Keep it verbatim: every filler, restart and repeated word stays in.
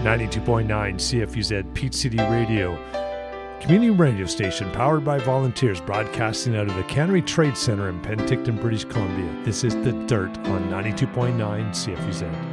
ninety-two point nine C F U Z, Peach City Radio, community radio station powered by volunteers, broadcasting out of the Cannery Trade Center in Penticton, British Columbia. This is The Dirt on ninety-two point nine C F U Z.